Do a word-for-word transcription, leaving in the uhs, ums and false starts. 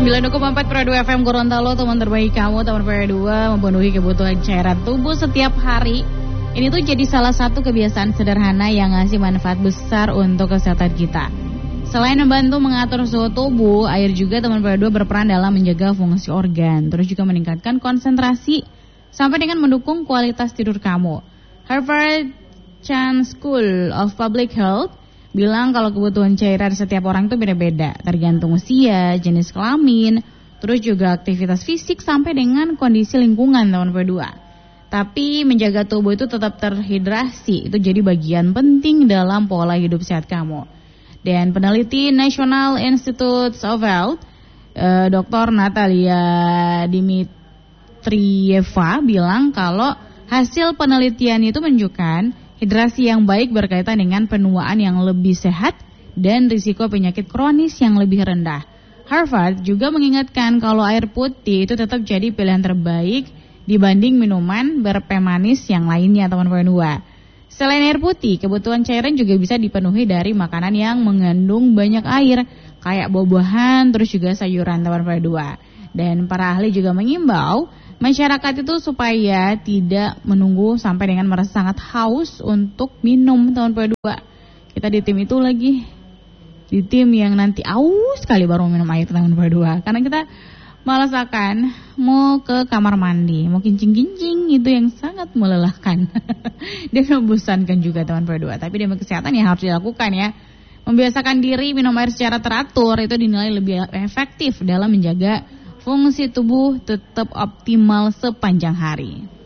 sembilan koma empat Pro dua F M Gorontalo, teman terbaik kamu, teman Pro dua memenuhi kebutuhan cairan tubuh setiap hari. Ini tuh jadi salah satu kebiasaan sederhana yang ngasih manfaat besar untuk kesehatan kita. Selain membantu mengatur suhu tubuh, air juga teman Pro dua berperan dalam menjaga fungsi organ, terus juga meningkatkan konsentrasi sampai dengan mendukung kualitas tidur kamu. Harvard Chan School of Public Health bilang kalau kebutuhan cairan setiap orang itu beda-beda, tergantung usia, jenis kelamin, terus juga aktivitas fisik sampai dengan kondisi lingkungan, teman P dua. Tapi menjaga tubuh itu tetap terhidrasi, itu jadi bagian penting dalam pola hidup sehat kamu. Dan peneliti National Institutes of Health, eh, doktor Natalia Dimitrieva bilang kalau hasil penelitian itu menunjukkan hidrasi yang baik berkaitan dengan penuaan yang lebih sehat dan risiko penyakit kronis yang lebih rendah. Harvard juga mengingatkan kalau air putih itu tetap jadi pilihan terbaik dibanding minuman berpemanis yang lainnya, teman P dua. Selain air putih, kebutuhan cairan juga bisa dipenuhi dari makanan yang mengandung banyak air, kayak buah-buahan, terus juga sayuran, teman P dua. Dan para ahli juga mengimbau masyarakat itu supaya tidak menunggu sampai dengan merasa sangat haus untuk minum, teman P dua. Kita di tim itu lagi, di tim yang nanti aus sekali baru minum air, teman P dua. Karena kita malas akan mau ke kamar mandi, mau kincing-kincing, itu yang sangat melelahkan dan membosankan juga, teman P dua. Tapi demi kesehatan ya harus dilakukan ya. Membiasakan diri minum air secara teratur itu dinilai lebih efektif dalam menjaga fungsi tubuh tetap optimal sepanjang hari.